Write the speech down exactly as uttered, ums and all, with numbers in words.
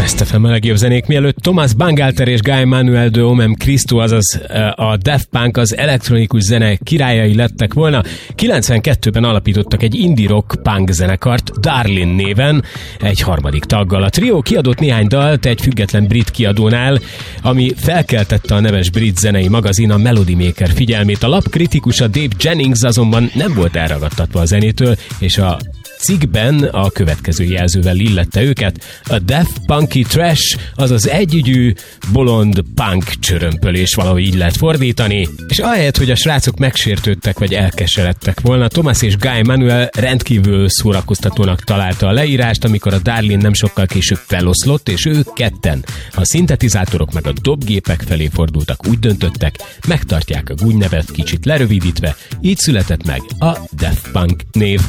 Ezt a a legjobb zenék, mielőtt Thomas Bangalter és Guy Manuel de Homem Christo, azaz a Daft Punk az elektronikus zene királyai lettek volna. kilencvenkettőben alapítottak egy indie rock punk zenekart, Darlin néven, egy harmadik taggal. A trió kiadott néhány dalt egy független brit kiadónál, ami felkeltette a neves brit zenei magazin a Melody Maker figyelmét. A lap kritikusa Dave Jennings azonban nem volt elragadtatva a zenétől, és a cikkben a következő jelzővel illette őket: a Daft Punky Trash, azaz együgyű, bolond punk csörömpölés, valahogy így lehet fordítani, és ahelyett, hogy a srácok megsértődtek vagy elkeseredtek volna, Thomas és Guy Manuel rendkívül szórakoztatónak találta a leírást, amikor a Darlin nem sokkal később feloszlott, és ők ketten, a szintetizátorok meg a dobgépek felé fordultak, úgy döntöttek, megtartják a gúnynevet kicsit lerövidítve, így született meg a Daft Punk név.